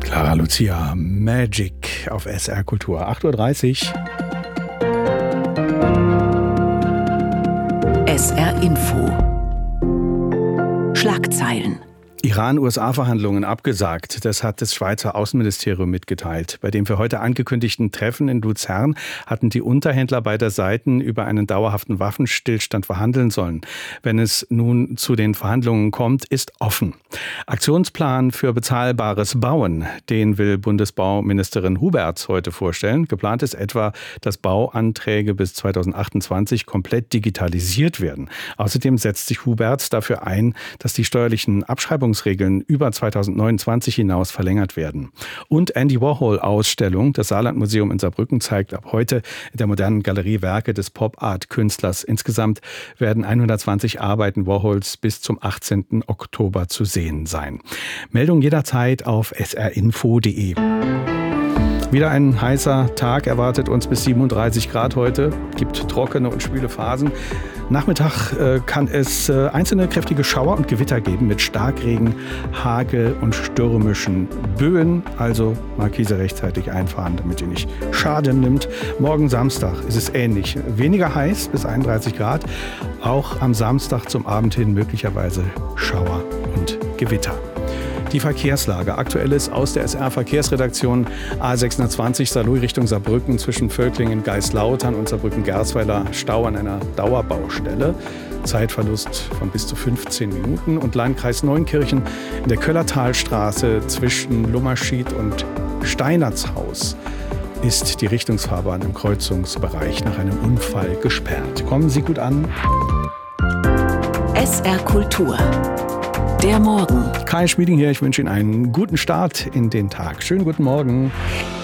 Clara Lucia, Magic auf SR Kultur, 8:30 Uhr. SR Info. Schlagzeilen. Iran-USA-Verhandlungen abgesagt, das hat das Schweizer Außenministerium mitgeteilt. Bei dem für heute angekündigten Treffen in Luzern hatten die Unterhändler beider Seiten über einen dauerhaften Waffenstillstand verhandeln sollen. Wenn es nun zu den Verhandlungen kommt, ist offen. Aktionsplan für bezahlbares Bauen, den will Bundesbauministerin Huberts heute vorstellen. Geplant ist etwa, dass Bauanträge bis 2028 komplett digitalisiert werden. Außerdem setzt sich Huberts dafür ein, dass die steuerlichen Abschreibungsregeln über 2029 hinaus verlängert werden. Und Andy Warhol-Ausstellung. Das Saarlandmuseum in Saarbrücken zeigt ab heute in der modernen Galerie Werke des Pop-Art-Künstlers. Insgesamt werden 120 Arbeiten Warhols bis zum 18. Oktober zu sehen sein. Meldung jederzeit auf srinfo.de. Wieder ein heißer Tag erwartet uns bis 37 Grad heute. Gibt trockene und schwüle Phasen. Nachmittag kann es einzelne kräftige Schauer und Gewitter geben mit Starkregen, Hagel und stürmischen Böen. Also Markise rechtzeitig einfahren, damit ihr nicht Schaden nimmt. Morgen Samstag ist es ähnlich. Weniger heiß bis 31 Grad. Auch am Samstag zum Abend hin möglicherweise Schauer und Gewitter. Die Verkehrslage. Aktuelles aus der SR-Verkehrsredaktion. A620 Saarlouis Richtung Saarbrücken zwischen Völklingen, Geislautern und Saarbrücken-Gersweiler Stau an einer Dauerbaustelle. Zeitverlust von bis zu 15 Minuten. Und Landkreis Neunkirchen in der Köllertalstraße zwischen Lummerschied und Steinertshaus ist die Richtungsfahrbahn im Kreuzungsbereich nach einem Unfall gesperrt. Kommen Sie gut an. SR Kultur. Der Morgen. Kai Schmieding hier, ich wünsche Ihnen einen guten Start in den Tag. Schönen guten Morgen.